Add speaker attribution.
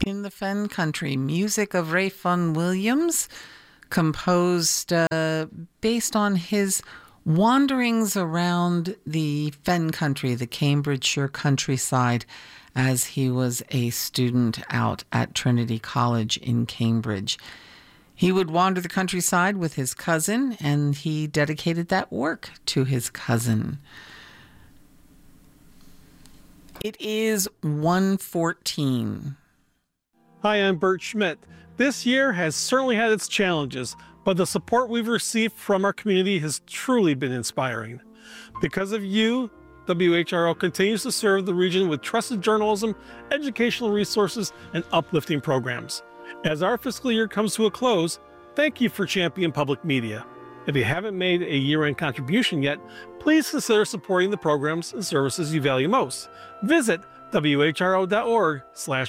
Speaker 1: in the Fen Country, music of Ray Fun Williams, composed based on his wanderings around the Fen Country, the Cambridgeshire countryside, as he was a student out at Trinity College in Cambridge. He would wander the countryside with his cousin, and he dedicated that work to his cousin. It is 1:14.
Speaker 2: Hi, I'm Bert Schmidt. This year has certainly had its challenges, but the support we've received from our community has truly been inspiring. Because of you, WHRO continues to serve the region with trusted journalism, educational resources, and uplifting programs. As our fiscal year comes to a close, thank you for championing public media. If you haven't made a year-end contribution yet, please consider supporting the programs and services you value most. Visit whro.org/